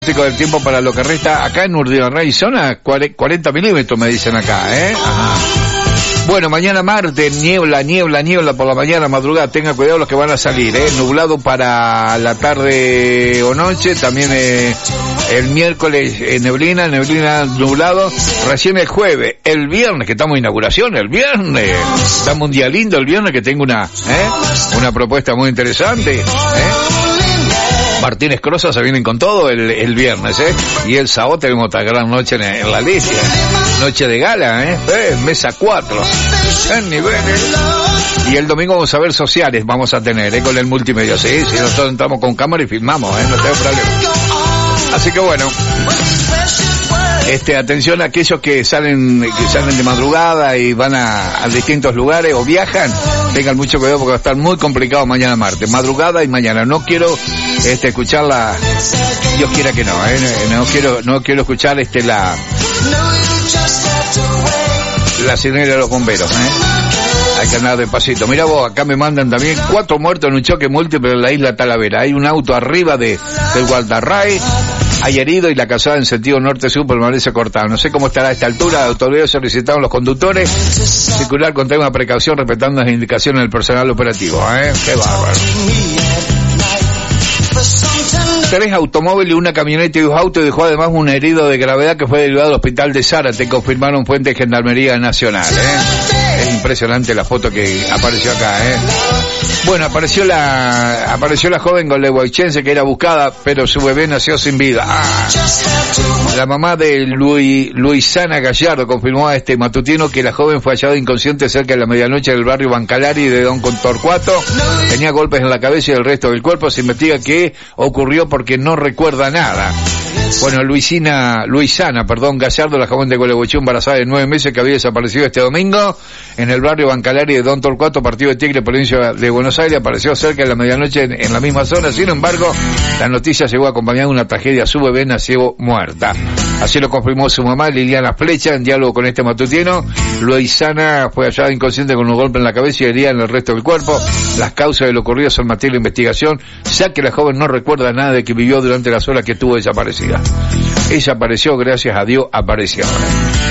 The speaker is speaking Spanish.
Del tiempo para lo que resta acá en Urdinarray, zona 40 milímetros me dicen acá, Ajá. Bueno, mañana martes, niebla por la mañana, madrugada, tengan cuidado los que van a salir, nublado para la tarde o noche, también el miércoles neblina, nublado, recién el jueves, el viernes, que estamos en inauguración, el viernes, estamos un día lindo el viernes, que tengo una propuesta muy interesante, Martínez Crosa se vienen con todo el viernes, y el sábado tenemos otra gran noche en la lista, noche de gala, mesa 4, en niveles, y el domingo vamos a ver sociales, vamos a tener, con el multimedia, sí, nosotros entramos con cámara y filmamos, no tengo problema. Así que bueno, atención a aquellos que salen de madrugada y van a distintos lugares o viajan, tengan mucho cuidado porque va a estar muy complicado mañana martes, madrugada y mañana. No quiero escucharla, Dios quiera que no, no quiero escuchar la sirena de los bomberos, Hay que andar despacito. Mira vos, acá me mandan también 4 muertos en un choque múltiple en la isla Talavera. Hay un auto arriba del Gualdarray. Hay herido y la calzada en sentido norte-sur permanece cortada. No sé cómo estará a esta altura. Autoridades solicitaron a los conductores circular con tema precaución respetando las indicaciones del personal operativo. Qué bárbaro. 3 automóviles y una camioneta y 2 autos, dejó además un herido de gravedad que fue derivado al hospital de Zárate, confirmaron fuentes de Gendarmería Nacional. Es impresionante la foto que apareció acá. Bueno, apareció la joven gualeguaychense que era buscada, pero su bebé nació sin vida. La mamá de Luisana Gallardo confirmó a matutino que la joven fue hallada inconsciente cerca de la medianoche del barrio Bancalari de Don Torcuato. Tenía golpes en la cabeza y el resto del cuerpo. Se investiga qué ocurrió porque no recuerda nada. Bueno, Luisana Gallardo, la joven de Gualeguaychú embarazada de 9 meses que había desaparecido este domingo en el barrio Bancalari de Don Torcuato, partido de Tigre, provincia de Buenos Aires, apareció cerca de la medianoche en la misma zona. Sin embargo, la noticia llegó acompañada de una tragedia. Su bebé nació muerta. Así lo confirmó su mamá, Liliana Flecha, en diálogo con matutino. Luisana fue hallada inconsciente con un golpe en la cabeza y herida en el resto del cuerpo. Las causas de lo ocurrido son materia de investigación, ya que la joven no recuerda nada de que vivió durante las horas que estuvo desaparecida. Ella apareció, gracias a Dios, apareció.